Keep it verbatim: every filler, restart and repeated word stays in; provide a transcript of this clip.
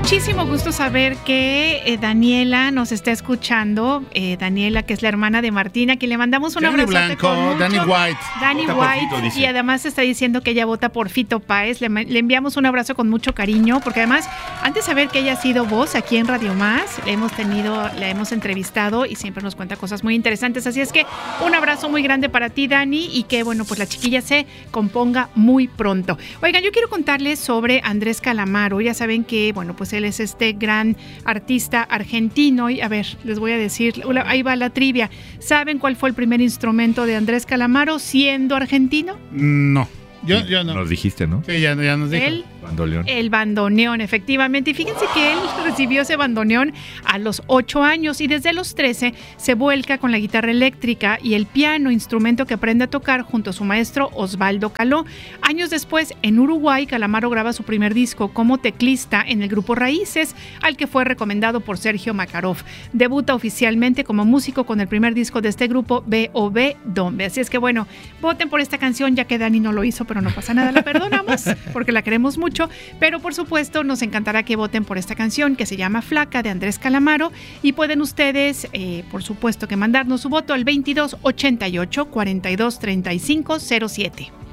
Muchísimo gusto saber que eh, Daniela nos está escuchando. Eh, Daniela, que es la hermana de Martina, que le mandamos un abrazo. Blanco, Dani White. Dani White. Fito, y además está diciendo que ella vota por Fito Páez. Le, le enviamos un abrazo con mucho cariño, porque además, antes de saber que ella ha sido voz aquí en Radio Más, le hemos tenido, la hemos entrevistado y siempre nos cuenta cosas muy interesantes. Así es que un abrazo muy grande para ti, Dani, y que, bueno, pues la chiquilla se componga muy pronto. Oigan, yo quiero contarles sobre Andrés Calamaro. Ya saben que, bueno, pues él es este gran artista argentino y a ver, les voy a decir, ahí va la trivia. ¿Saben cuál fue el primer instrumento de Andrés Calamaro siendo argentino? No. Yo, yo no. Nos dijiste, ¿no? Sí, ya, ya nos dijo. El bandoneón. El bandoneón, efectivamente. Y fíjense que él recibió ese bandoneón a los ocho años y desde los trece se vuelca con la guitarra eléctrica y el piano, instrumento que aprende a tocar junto a su maestro Osvaldo Caló. Años después, en Uruguay, Calamaro graba su primer disco como teclista en el grupo Raíces, al que fue recomendado por Sergio Makarov. Debuta oficialmente como músico con el primer disco de este grupo, B O B Dombe. Así es que bueno, voten por esta canción, ya que Dani no lo hizo, pero no pasa nada, la perdonamos porque la queremos mucho, pero por supuesto nos encantará que voten por esta canción que se llama Flaca de Andrés Calamaro y pueden ustedes, eh, por supuesto, que mandarnos su voto al veintidós ochenta y ocho cuarenta y dos treinta y cinco cero siete.